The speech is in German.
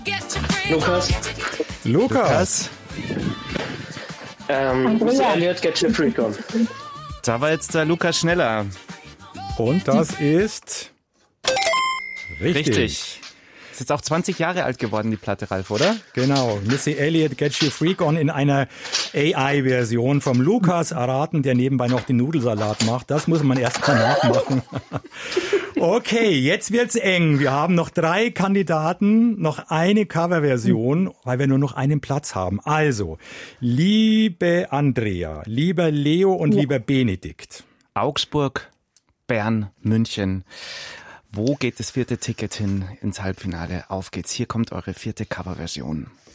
Lukas. Lukas. Missy Elliott, Get Your Freak On. Da war jetzt der Lukas schneller. Und das ist richtig. Ist jetzt auch 20 Jahre alt geworden, die Platte, Ralf, oder? Genau. Missy Elliott, Get Your Freak On in einer AI-Version vom Lukas erraten, der nebenbei noch den Nudelsalat macht. Das muss man erst mal nachmachen. Okay, jetzt wird's eng. Wir haben noch 3 Kandidaten, noch eine Coverversion, weil wir nur noch einen Platz haben. Also, liebe Andrea, lieber Leo und lieber Benedikt. Augsburg, Bern, München. Wo geht das 4. Ticket hin ins Halbfinale? Auf geht's. Hier kommt eure 4. Coverversion.